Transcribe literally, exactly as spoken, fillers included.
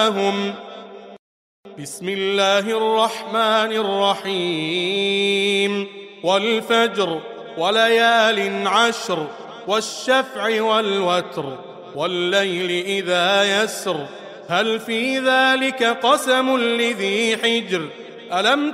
هم. بسم الله الرحمن الرحيم. والفجر وليال عشر والشفع والوتر والليل إذا يسر هل في ذلك قسم لذي حجر ألم